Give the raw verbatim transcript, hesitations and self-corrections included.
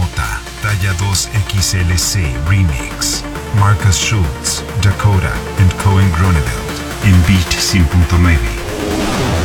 Mota, Talla dos X L C Remix, Marcus Schultz, Dakota, and Cohen Groneveld, in Beat cien punto nueve.